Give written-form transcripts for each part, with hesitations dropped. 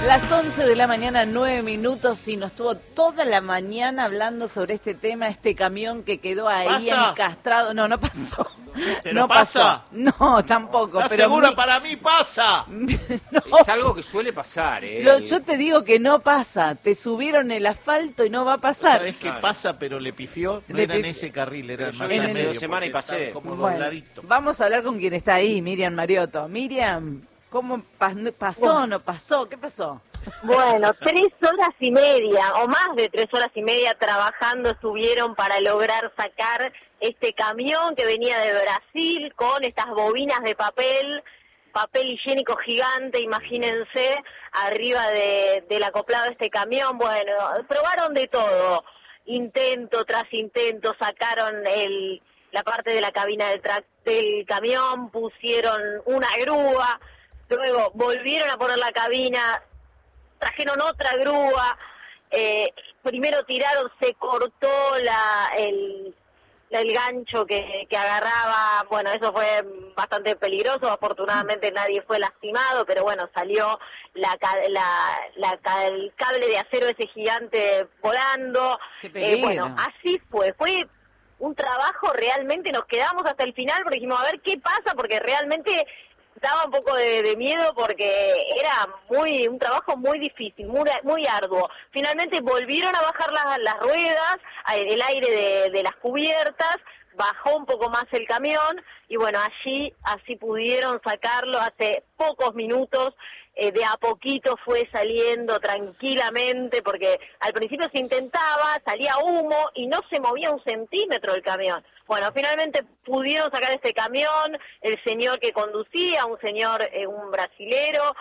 Las 11 de la mañana, 9 minutos, y nos estuvo toda la mañana hablando sobre este tema, este camión que quedó ahí encastrado. No, no pasó. ¿Pero no pasa? Pasó. No, tampoco. ¿Estás pero segura? Para mí pasa. No. Es algo que suele pasar, Yo te digo que no pasa. Te subieron el asfalto y no va a pasar. ¿Sabés qué pasa? Pero le pifió. No era en ese carril, era más en al hace medio. 2 semanas y pasé. Como Bueno, dobladito. vamos a hablar con quien está ahí, Miriam Mariotto. Miriam, ¿cómo pasó o no pasó? ¿Qué pasó? Bueno, 3 horas y media o más de 3 horas y media trabajando estuvieron para lograr sacar este camión que venía de Brasil con estas bobinas de papel higiénico gigante, imagínense, arriba del acoplado de este camión. Bueno, probaron de todo, intento tras intento, sacaron la parte de la cabina del camión, pusieron una grúa, luego volvieron a poner la cabina, trajeron otra grúa, primero tiraron, se cortó el gancho que agarraba. Bueno, eso fue bastante peligroso, afortunadamente nadie fue lastimado, pero bueno, salió el cable de acero ese gigante volando. ¡Qué peligro! Bueno, así fue un trabajo, realmente nos quedamos hasta el final porque dijimos, a ver qué pasa, porque realmente daba un poco de miedo porque era un trabajo muy difícil, muy arduo. Finalmente volvieron a bajar las ruedas, el aire de las cubiertas, bajó un poco más el camión y bueno, así pudieron sacarlo hace pocos minutos. De a poquito fue saliendo tranquilamente, porque al principio se intentaba, salía humo y no se movía 1 centímetro el camión. Bueno, finalmente pudieron sacar este camión. El señor que conducía, un brasilero,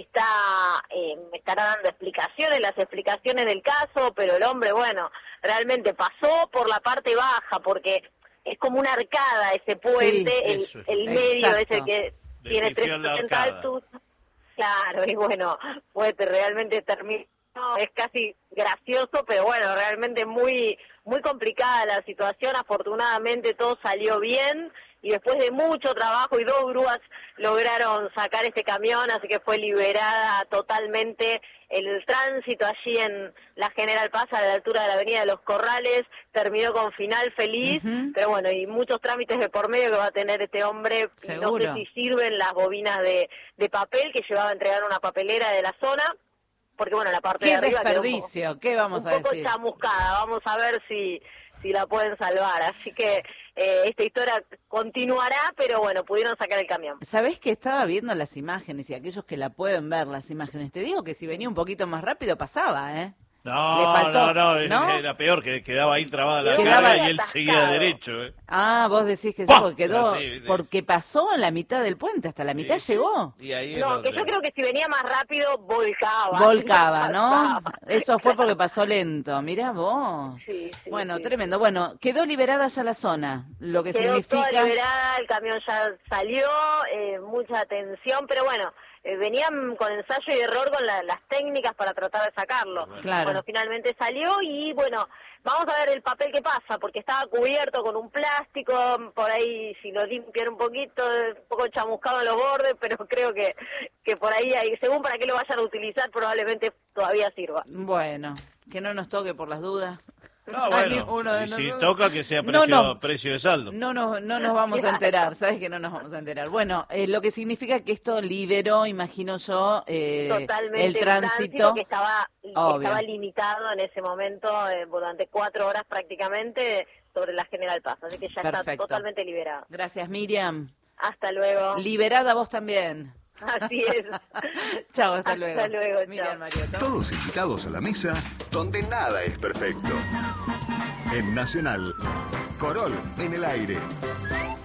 me estará dando las explicaciones del caso, pero el hombre, bueno, realmente pasó por la parte baja, porque es como una arcada ese puente, sí, el medio exacto. ese que tiene 3,80 de altura. Claro, y bueno, realmente terminó, es casi gracioso, pero bueno, realmente muy muy complicada la situación. Afortunadamente todo salió bien y después de mucho trabajo y 2 grúas lograron sacar este camión, así que fue liberada totalmente el tránsito allí en la General Paz, a la altura de la Avenida de los Corrales. Terminó con final feliz, pero bueno, y muchos trámites de por medio que va a tener este hombre. ¿Seguro? No sé si sirven las bobinas de papel que llevaba a entregar una papelera de la zona, porque bueno, la parte de ¡Qué arriba desperdicio! ¿Qué vamos a un poco decir? chamuscada. Vamos a ver si la pueden salvar. Así que esta historia continuará, pero bueno, pudieron sacar el camión. ¿Sabés que estaba viendo las imágenes y aquellos que la pueden ver las imágenes? Te digo que si venía un poquito más rápido pasaba, ¿eh? No, Le faltó, no, era peor, que quedaba ahí trabada la cara y él seguía derecho. Ah, vos decís que sí, porque quedó, porque pasó en la mitad del puente, hasta la mitad llegó. Y ahí No, que yo creo que si venía más rápido, volcaba. Volcaba, ¿no? Eso fue porque pasó lento. Mirá vos. Sí, bueno, sí. tremendo. Bueno, quedó liberada ya la zona, lo que Quedó significa... toda liberada, el camión ya salió, mucha atención, pero bueno, venían con ensayo y error con las técnicas para tratar de sacarlo. Claro. Bueno, finalmente salió y bueno, vamos a ver el papel que pasa, porque estaba cubierto con un plástico, por ahí si lo limpian un poco chamuscado en los bordes, pero creo que por ahí, según para qué lo vayan a utilizar, probablemente todavía sirva. Bueno, que no nos toque por las dudas. No, bueno, y si toca que sea precio de saldo. No nos vamos a enterar, ¿sabes que no nos vamos a enterar? Bueno, lo que significa que esto liberó, imagino yo, totalmente el tránsito que estaba limitado en ese momento durante 4 horas prácticamente sobre la General Paz, así que ya Perfecto. está totalmente liberado. Gracias, Miriam. Hasta luego. Liberada vos también. Así es. Chao, hasta luego. Hasta luego, chao. Miriam Mariotto. Todos invitados a la mesa donde nada es perfecto. En Nacional, Corol en el aire.